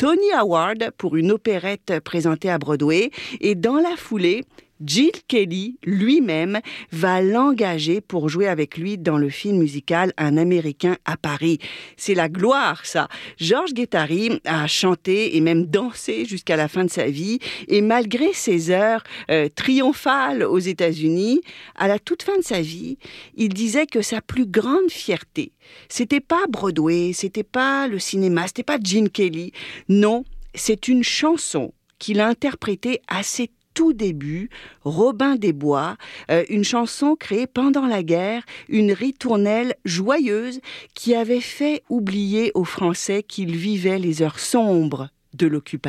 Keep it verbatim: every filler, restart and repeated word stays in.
Tony Award pour une opérette présentée à Broadway. Et dans la foulée, Gene Kelly lui-même va l'engager pour jouer avec lui dans le film musical Un Américain à Paris. C'est la gloire, ça. Georges Guettari a chanté et même dansé jusqu'à la fin de sa vie. Et malgré ses heures euh, triomphales aux États-Unis, à la toute fin de sa vie, il disait que sa plus grande fierté, c'était pas Broadway, c'était pas le cinéma, c'était pas Gene Kelly. Non, c'est une chanson qu'il a interprétée à ses tout début, Robin des Bois, euh, une chanson créée pendant la guerre, une ritournelle joyeuse qui avait fait oublier aux Français qu'ils vivaient les heures sombres de l'occupation.